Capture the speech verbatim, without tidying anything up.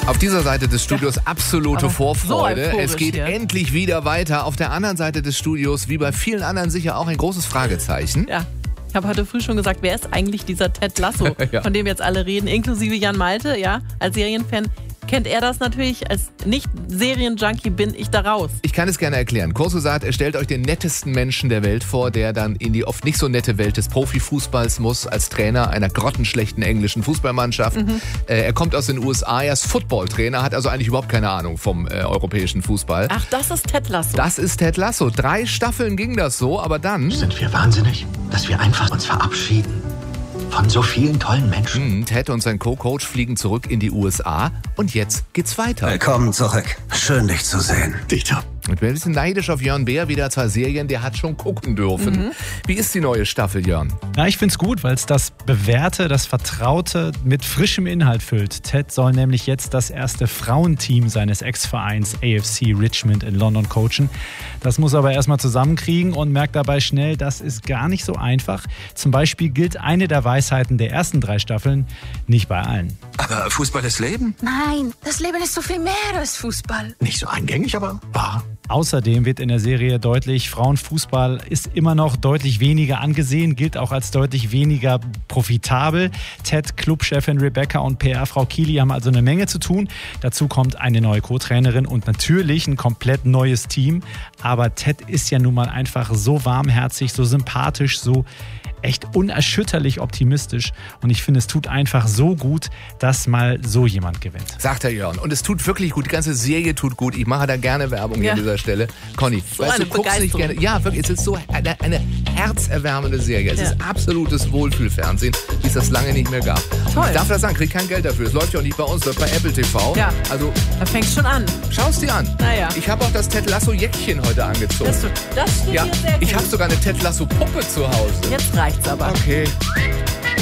Auf dieser Seite des Studios absolute Aber Vorfreude. so es geht hier. endlich wieder weiter. Auf der anderen Seite des Studios, wie bei vielen anderen, sicher auch ein großes Fragezeichen. Ja. Ich habe heute früh schon gesagt, wer ist eigentlich dieser Ted Lasso, Ja. von dem jetzt alle reden, inklusive Jan Malte, ja, als Serienfan. Kennt er das natürlich? Als Nicht-Serien-Junkie bin ich da raus. Ich kann es gerne erklären. Kurz gesagt, er stellt euch den nettesten Menschen der Welt vor, der dann in die oft nicht so nette Welt des Profifußballs muss, als Trainer einer grottenschlechten englischen Fußballmannschaft. Mhm. Äh, er kommt aus den U S A, er ist Footballtrainer, hat also eigentlich überhaupt keine Ahnung vom äh, europäischen Fußball. Ach, das ist Ted Lasso. Das ist Ted Lasso. Drei Staffeln ging das so, aber dann... Sind wir wahnsinnig, dass wir einfach uns verabschieden von so vielen tollen Menschen? Hm, Ted und sein Co-Coach fliegen zurück in die U S A und jetzt geht's weiter. Willkommen zurück. Schön, dich zu sehen. Dito. Ich bin ein bisschen neidisch auf Jörn Beer, wieder zwei Serien, der hat schon gucken dürfen. Mhm. Wie ist die neue Staffel, Jörn? Ja, ich find's gut, weil es das Bewährte, das Vertraute mit frischem Inhalt füllt. Ted soll nämlich jetzt das erste Frauenteam seines Ex-Vereins A F C Richmond in London coachen. Das muss er aber erstmal zusammenkriegen und merkt dabei schnell, das ist gar nicht so einfach. Zum Beispiel gilt eine der Weisheiten der ersten drei Staffeln nicht bei allen. Aber Fußball ist Leben? Nein, das Leben ist so viel mehr als Fußball. Nicht so eingängig, aber wahr. Außerdem wird in der Serie deutlich, Frauenfußball ist immer noch deutlich weniger angesehen, gilt auch als deutlich weniger profitabel. Ted, Clubchefin Rebecca und P R-Frau Keely haben also eine Menge zu tun. Dazu kommt eine neue Co-Trainerin und natürlich ein komplett neues Team. Aber Ted ist ja nun mal einfach so warmherzig, so sympathisch, so echt unerschütterlich optimistisch. Und ich finde, es tut einfach so gut, dass mal so jemand gewinnt. Sagt der Jörn. Und es tut wirklich gut. Die ganze Serie tut gut. Ich mache da gerne Werbung Ja. hier an dieser Stelle. Conny, So weißt eine du, guckst nicht Begeisterung. gerne. Ja, wirklich. Es ist so eine, eine herzerwärmende Serie. Es Ja. ist absolutes Wohlfühlfernsehen, wie es das lange nicht mehr gab. Toll. Ich darf das sagen, krieg kein Geld dafür. Es läuft ja auch nicht bei uns, läuft bei Apple T V. Ja. Also Da fängt's schon an. schau's dir an. Naja. Ich habe auch das Ted Lasso Jäckchen heute angezogen. Das, das steht ja, hier sehr gut. ich habe sogar eine Ted Lasso Puppe zu Hause. Jetzt reicht's aber. Okay.